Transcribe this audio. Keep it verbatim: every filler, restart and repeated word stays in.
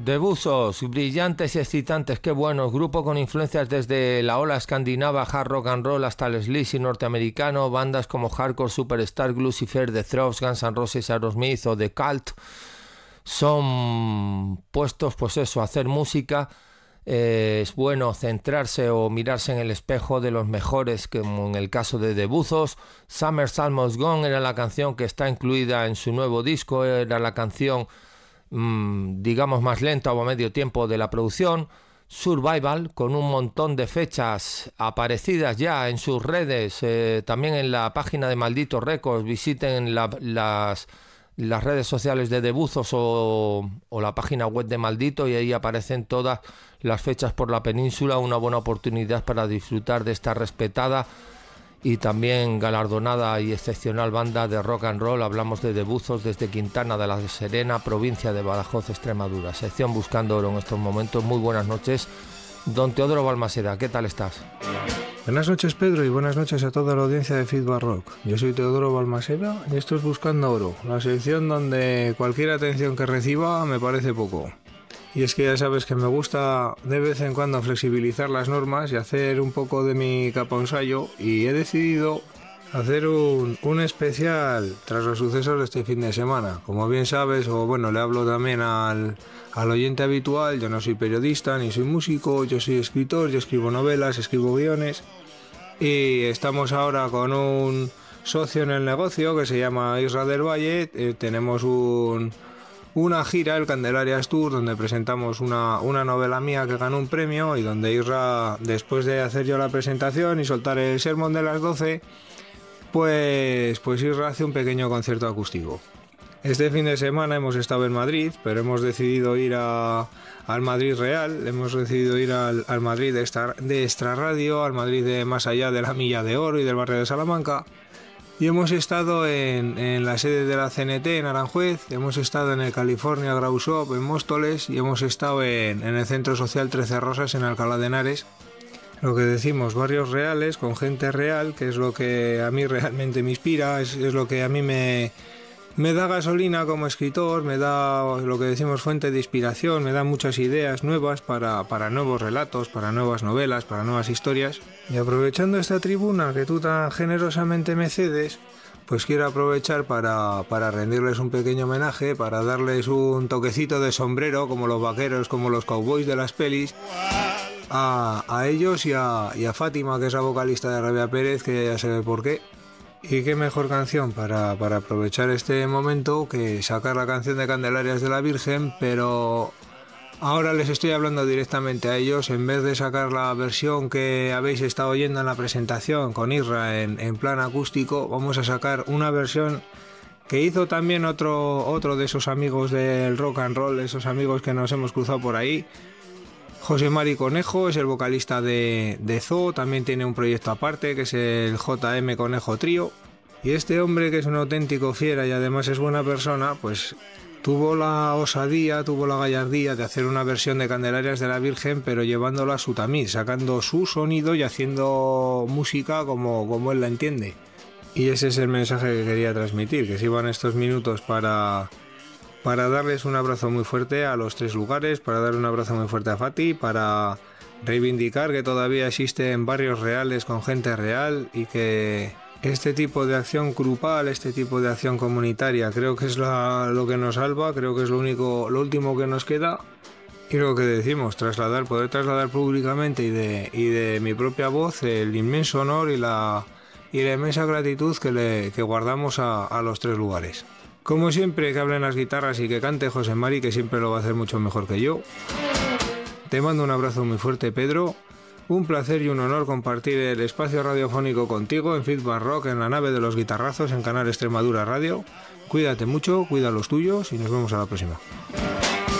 De Buzos, brillantes y excitantes, qué buenos. Grupo con influencias desde la ola escandinava, hard rock and roll, hasta el sleazy norteamericano. Bandas como Hardcore Superstar, Lucifer, The Throgs, Guns N' Roses, Aerosmith o The Cult son puestos, pues eso, a hacer música. Eh, es bueno centrarse o mirarse en el espejo de los mejores, como en el caso de The Buzos. Summer's Almost Gone era la canción que está incluida en su nuevo disco, era la canción digamos más lenta o a medio tiempo de la producción. Survival, con un montón de fechas aparecidas ya en sus redes, eh, también en la página de Maldito Records. Visiten la, las, las redes sociales de The Buzos o, o la página web de Maldito, y ahí aparecen todas las fechas por la península. Una buena oportunidad para disfrutar de esta respetada y también galardonada y excepcional banda de rock and roll. Hablamos de The Buzos desde Quintana de la Serena, provincia de Badajoz, Extremadura. Sección Buscando Oro en estos momentos. Muy buenas noches, don Teodoro Balmaseda, ¿qué tal estás? Buenas noches, Pedro, y buenas noches a toda la audiencia de Feedback Rock. Yo soy Teodoro Balmaseda y esto es Buscando Oro, la sección donde cualquier atención que reciba me parece poco. Y es que ya sabes que me gusta de vez en cuando flexibilizar las normas y hacer un poco de mi caponsayo, y he decidido hacer un, un especial tras los sucesos de este fin de semana. Como bien sabes, o bueno, le hablo también al, al oyente habitual, yo no soy periodista ni soy músico, yo soy escritor, yo escribo novelas, escribo guiones, y estamos ahora con un socio en el negocio que se llama Isra del Valle. Eh, tenemos un... una gira, el Candelarias Tour, donde presentamos una, una novela mía que ganó un premio, y donde Isra, después de hacer yo la presentación y soltar el sermón de las doce, pues, pues Isra hace un pequeño concierto acústico. Este fin de semana hemos estado en Madrid, pero hemos decidido ir a, al Madrid Real, hemos decidido ir al, al Madrid de Extra, de Extra Radio, al Madrid de Más Allá de la Milla de Oro y del barrio de Salamanca. Y hemos estado en, en la sede de la C N T en Aranjuez, hemos estado en el California Grow Shop en Móstoles, y hemos estado en, en el Centro Social Trece Rosas en Alcalá de Henares. Lo que decimos, barrios reales, con gente real, que es lo que a mí realmente me inspira, es, es lo que a mí me, me da gasolina como escritor, me da, lo que decimos, fuente de inspiración, me da muchas ideas nuevas para, para nuevos relatos, para nuevas novelas, para nuevas historias. Y aprovechando esta tribuna que tú tan generosamente me cedes, pues quiero aprovechar para, para rendirles un pequeño homenaje, para darles un toquecito de sombrero, como los vaqueros, como los cowboys de las pelis, a, a ellos y a, y a Fátima, que es la vocalista de Rabia Pérez, que ya se ve por qué. Y qué mejor canción para, para aprovechar este momento que sacar la canción de Candelarias de la Virgen, pero ahora les estoy hablando directamente a ellos. En vez de sacar la versión que habéis estado oyendo en la presentación con Isra en, en plan acústico, vamos a sacar una versión que hizo también otro, otro de esos amigos del rock and roll, esos amigos que nos hemos cruzado por ahí. José Mari Conejo es el vocalista de, de Zoo, también tiene un proyecto aparte que es el J M Conejo Trío, y este hombre, que es un auténtico fiera y además es buena persona, pues tuvo la osadía, tuvo la gallardía de hacer una versión de Candelarias de la Virgen, pero llevándola a su tamiz, sacando su sonido y haciendo música como, como él la entiende. Y ese es el mensaje que quería transmitir, que sirvan estos minutos para... para darles un abrazo muy fuerte a los tres lugares, para dar un abrazo muy fuerte a Fati, para reivindicar que todavía existen barrios reales con gente real, y que este tipo de acción grupal, este tipo de acción comunitaria, creo que es la, lo que nos salva, creo que es lo único, lo último que nos queda. Y lo que decimos, trasladar, poder trasladar públicamente y de, y de mi propia voz el inmenso honor y la, y la inmensa gratitud que, le, que guardamos a, a los tres lugares. Como siempre, que hablen las guitarras y que cante José Mari, que siempre lo va a hacer mucho mejor que yo. Te mando un abrazo muy fuerte, Pedro. Un placer y un honor compartir el espacio radiofónico contigo en Feedback Rock, en la nave de los guitarrazos, en Canal Extremadura Radio. Cuídate mucho, cuida a los tuyos y nos vemos a la próxima.